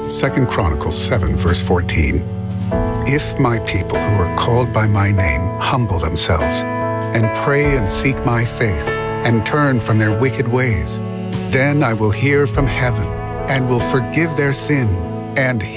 2 Chronicles 7, verse 14. If my people who are called by my name humble themselves and pray and seek my face and turn from their wicked ways, then I will hear from heaven and will forgive their sin and